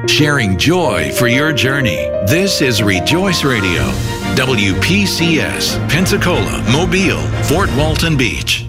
sharing joy for your journey. This is Rejoice Radio, WPCS, Pensacola, Mobile, Fort Walton Beach.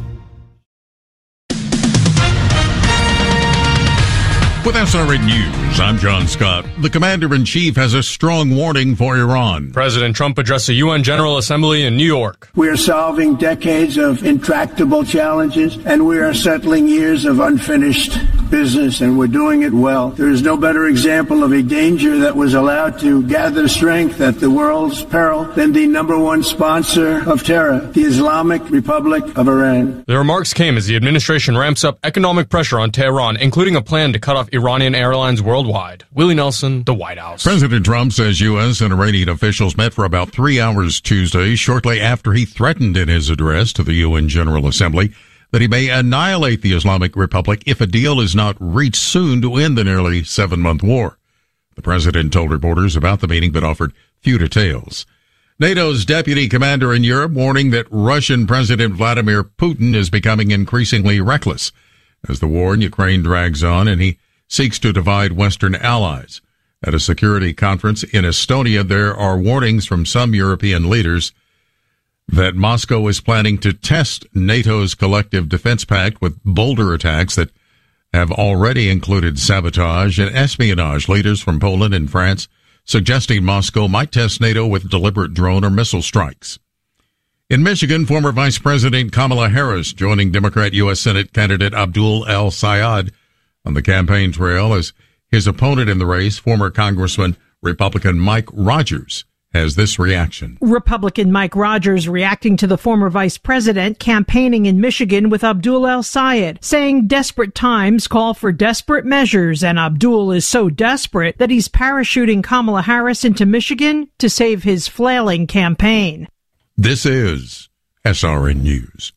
With SRN News, I'm John Scott. The Commander-in-Chief has a strong warning for Iran. President Trump addressed the UN General Assembly in New York. We are solving decades of intractable challenges, and we are settling years of unfinished business, and we're doing it well. There is no better example of a danger that was allowed to gather strength at the world's peril than the number one sponsor of terror, the Islamic Republic of Iran. The remarks came as the administration ramps up economic pressure on Tehran, including a plan to cut off Iranian airlines worldwide. Willie Nelson, the White House. President Trump says U.S. and Iranian officials met for about 3 hours Tuesday, shortly after he threatened in his address to the UN General Assembly that he may annihilate the Islamic Republic if a deal is not reached soon to end the nearly 7-month war. The president told reporters about the meeting but offered few details. NATO's deputy commander in Europe warning that Russian President Vladimir Putin is becoming increasingly reckless as the war in Ukraine drags on and he seeks to divide Western allies. At a security conference in Estonia, there are warnings from some European leaders that Moscow is planning to test NATO's collective defense pact with bolder attacks that have already included sabotage and espionage. Leaders from Poland and France suggesting Moscow might test NATO with deliberate drone or missile strikes. In Michigan, former Vice President Kamala Harris joining Democrat U.S. Senate candidate Abdul El-Sayed on the campaign trail as his opponent in the race, former Congressman Republican Mike Rogers, has this reaction. Republican Mike Rogers reacting to the former vice president campaigning in Michigan with Abdul El-Sayed, saying desperate times call for desperate measures, and Abdul is so desperate that he's parachuting Kamala Harris into Michigan to save his flailing campaign. This is SRN News.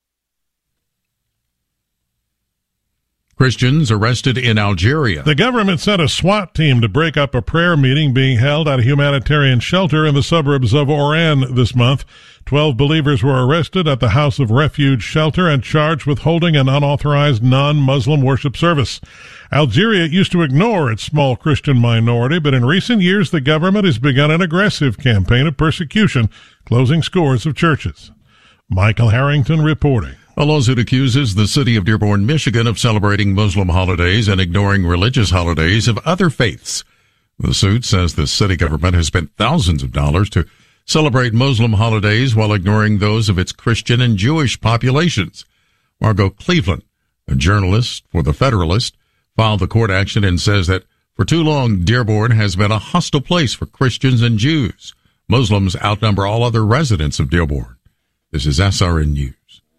Christians arrested in Algeria. The government sent a SWAT team to break up a prayer meeting being held at a humanitarian shelter in the suburbs of Oran this month. 12 believers were arrested at the House of Refuge shelter and charged with holding an unauthorized non-Muslim worship service. Algeria used to ignore its small Christian minority, but in recent years the government has begun an aggressive campaign of persecution, closing scores of churches. Michael Harrington reporting. A lawsuit accuses the city of Dearborn, Michigan, of celebrating Muslim holidays and ignoring religious holidays of other faiths. The suit says the city government has spent thousands of dollars to celebrate Muslim holidays while ignoring those of its Christian and Jewish populations. Margot Cleveland, a journalist for The Federalist, filed the court action and says that for too long, Dearborn has been a hostile place for Christians and Jews. Muslims outnumber all other residents of Dearborn. This is SRN News.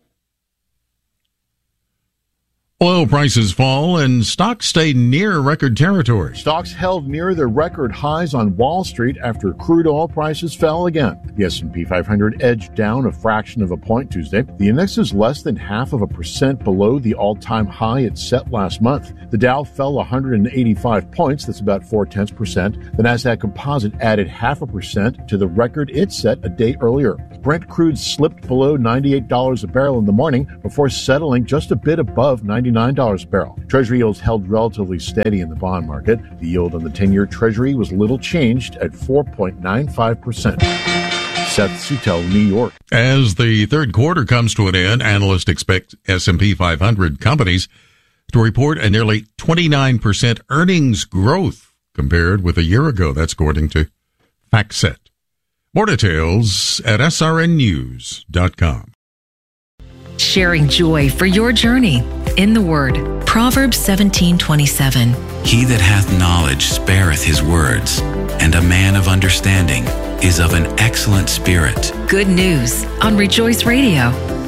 Oil prices fall and stocks stay near record territory. Stocks held near their record highs on Wall Street after crude oil prices fell again. The S&P 500 edged down a fraction of a point Tuesday. The index is less than 0.5% below the all-time high it set last month. The Dow fell 185 points, that's about 0.4%. The Nasdaq Composite added 0.5% to the record it set a day earlier. Brent crude slipped below $98 a barrel in the morning before settling just a bit above $99 a barrel. Treasury yields held relatively steady in the bond market. The yield on the 10-year Treasury was little changed at 4.95%. Seth Sutel, New York. As the third quarter comes to an end, analysts expect S&P 500 companies to report a nearly 29% earnings growth compared with a year ago. That's according to FactSet. More details at srnnews.com. Sharing joy for your journey in the Word. Proverbs 17:27. He that hath knowledge spareth his words, and a man of understanding is of an excellent spirit. Good news on Rejoice Radio.